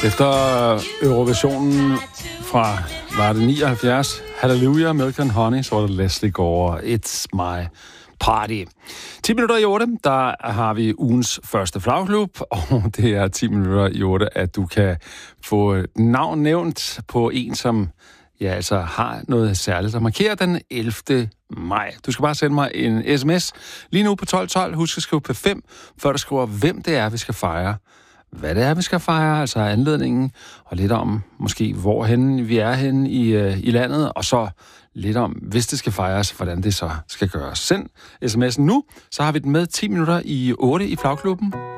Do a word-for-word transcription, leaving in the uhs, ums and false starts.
Efter Eurovisionen fra, var det nioghalvfjerds, Hallelujah, Milk and Honey, så var det Leslie Gore, It's My Party. ti minutter i otte, der har vi ugens første flagklub, og det er ti minutter i otte, at du kan få navn nævnt på en, som ja, altså har noget særligt at markere den ellevte maj. Du skal bare sende mig en sms lige nu på tolv tolv. Husk at skrive P fem, før du skriver, hvem det er, vi skal fejre. Hvad det er, vi skal fejre, altså anledningen, og lidt om måske, hvorhen vi er henne i, øh, i landet, og så lidt om, hvis det skal fejres, hvordan det så skal gøres. Send sms'en nu, så har vi den med ti minutter i otte i flagklubben.